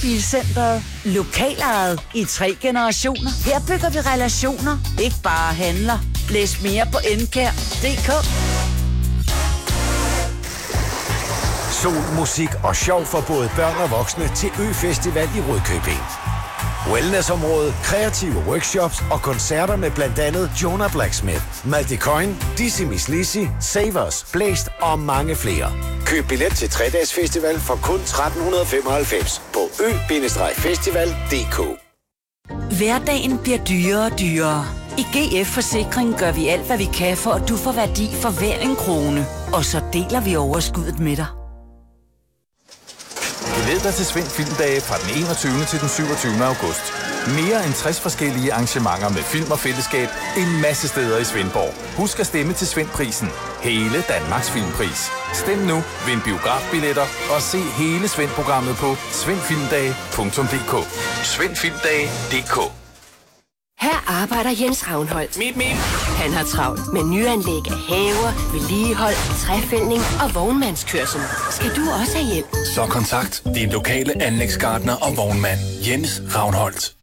Bilcentret. Lokalejet i 3 generationer. Her bygger vi relationer, ikke bare handler. Læs mere på nkr.dk. Sol, musik og sjov for både børn og voksne til Ø-festival i Rudkøbing. Wellnessområde, kreative workshops og koncerter med blandt andet Jonah Blacksmith, Malte Coyne, Dizzy Miss Lizzy, Savers, Blæst og mange flere. Køb billet til 3-dages festival for kun 1395 på ø-festival.dk. Hverdagen bliver dyrere og dyrere. I GF Forsikring gør vi alt, hvad vi kan, for at du får værdi for hver en krone. Og så deler vi overskuddet med dig. Glæd dig til Sven Filmdage fra den 21. til den 27. august. Mere end 60 forskellige arrangementer med film og fællesskab en masse steder i Svendborg. Husk at stemme til Svendprisen. Hele Danmarks filmpris. Stem nu, vind biografbilletter og se hele Svend-programmet på svendfilmdage.dk. Svendfilmdage.dk. Her arbejder Jens Ravnholdt. Han har travlt med nyanlæg af haver, vedligehold, træfældning og vognmandskørsel. Skal du også have hjælp? Så kontakt din lokale anlægsgartner og vognmand Jens Ravnholdt.